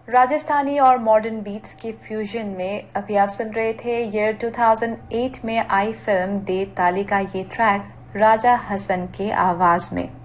राजस्थानी और modern beats के fusion में अभी आप सुन रहे थे ईयर 2008 में आई फिल्म दे ताली का ये ट्रैक राजा हसन के आवाज में।